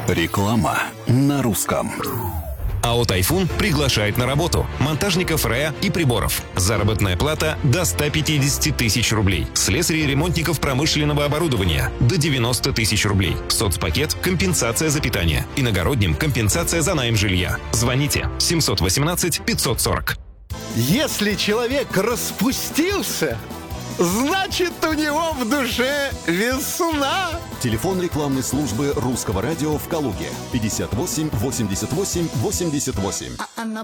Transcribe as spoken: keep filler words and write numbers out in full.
Реклама на русском. АО «Тайфун» приглашает на работу монтажников РЭА и приборов. Заработная плата до ста пятидесяти тысяч рублей. Слесарей и ремонтников промышленного оборудования до девяноста тысяч рублей. Соцпакет – компенсация за питание. Иногородним – компенсация за найм жилья. Звоните семьсот восемнадцать пятьсот сорок. Если человек распустился, значит, у него в душе весна. Телефон рекламной службы Русского радио в Калуге. пятьдесят восемь восемьдесят восемь восемьдесят восемь.